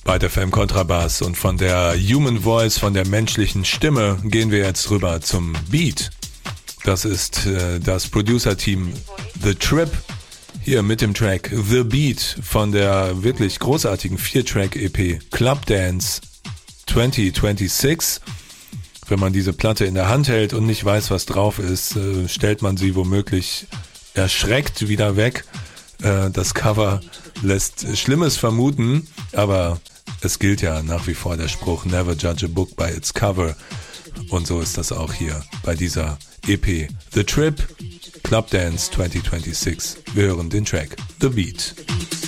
Bei der FM Kontrabass und von der Human Voice, von der menschlichen Stimme, gehen wir jetzt rüber zum Beat. Das ist das Producer-Team The Trip, hier mit dem Track The Beat von der wirklich großartigen 4-Track-EP Club Dance 2026. Wenn man diese Platte in der Hand hält und nicht weiß, was drauf ist, stellt man sie womöglich erschreckt wieder weg. Das Cover lässt Schlimmes vermuten, aber es gilt ja nach wie vor der Spruch Never judge a book by its cover. Und so ist das auch hier bei dieser EP The Trip, Club Dance 2026. Wir hören den Track The Beat.